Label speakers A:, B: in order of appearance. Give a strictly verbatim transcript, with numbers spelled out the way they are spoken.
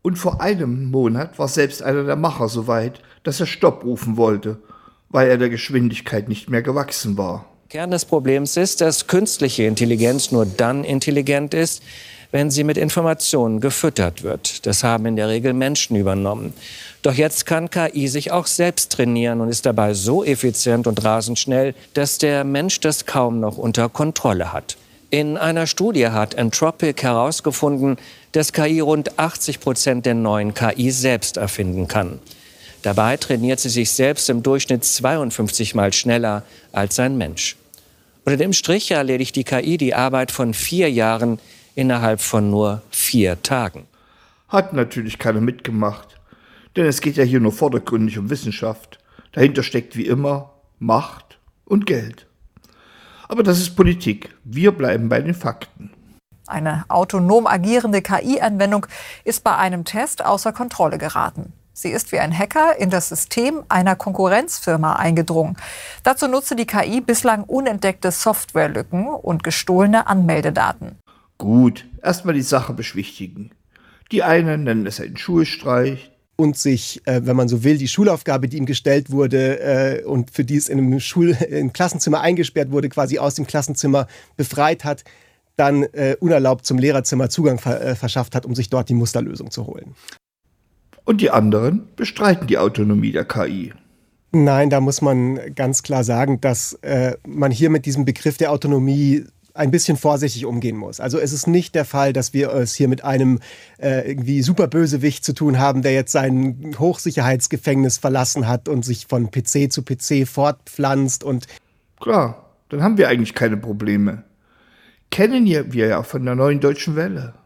A: Und vor einem Monat war selbst einer der Macher so weit, dass er Stopp rufen wollte, weil er der Geschwindigkeit nicht mehr gewachsen war.
B: Kern des Problems ist, dass künstliche Intelligenz nur dann intelligent ist, wenn sie mit Informationen gefüttert wird. Das haben in der Regel Menschen übernommen. Doch jetzt kann K I sich auch selbst trainieren und ist dabei so effizient und rasend schnell, dass der Mensch das kaum noch unter Kontrolle hat. In einer Studie hat Anthropic herausgefunden, dass K I rund achtzig Prozent der neuen K I selbst erfinden kann. Dabei trainiert sie sich selbst im Durchschnitt zweiundfünfzig Mal schneller als ein Mensch. Unter dem Strich erledigt die K I die Arbeit von vier Jahren innerhalb von nur vier Tagen.
A: Hat natürlich keiner mitgemacht, denn es geht ja hier nur vordergründig um Wissenschaft. Dahinter steckt wie immer Macht und Geld. Aber das ist Politik. Wir bleiben bei den Fakten.
C: Eine autonom agierende K I-Anwendung ist bei einem Test außer Kontrolle geraten. Sie ist wie ein Hacker in das System einer Konkurrenzfirma eingedrungen. Dazu nutzte die K I bislang unentdeckte Softwarelücken und gestohlene Anmeldedaten.
A: Gut, erstmal die Sache beschwichtigen. Die einen nennen es einen Schulstreich.
D: Und sich, äh, wenn man so will, die Schulaufgabe, die ihm gestellt wurde äh, und für die es in einem Schul im Klassenzimmer eingesperrt wurde, quasi aus dem Klassenzimmer befreit hat, dann äh, unerlaubt zum Lehrerzimmer Zugang ver äh, verschafft hat, um sich dort die Musterlösung zu holen.
A: Und die anderen bestreiten die Autonomie der K I.
D: Nein, da muss man ganz klar sagen, dass äh, man hier mit diesem Begriff der Autonomie ein bisschen vorsichtig umgehen muss. Also es ist nicht der Fall, dass wir es hier mit einem äh, irgendwie Superbösewicht zu tun haben, der jetzt sein Hochsicherheitsgefängnis verlassen hat und sich von P C zu P C fortpflanzt und...
A: Klar, dann haben wir eigentlich keine Probleme. Kennen wir ja von der Neuen Deutschen Welle.